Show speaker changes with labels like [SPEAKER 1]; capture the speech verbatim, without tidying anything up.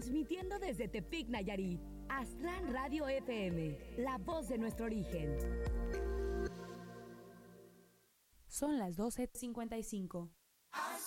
[SPEAKER 1] Transmitiendo desde Tepic, Nayarit. Aztlán Radio F M, la voz de nuestro origen.
[SPEAKER 2] Son las doce cincuenta y cinco.